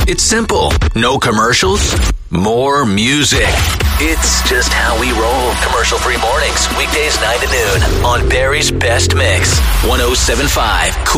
It's simple. No commercials, more music. It's just how we roll. Commercial-free mornings, weekdays 9 to noon on Barry's Best Mix. 107.5 Cool.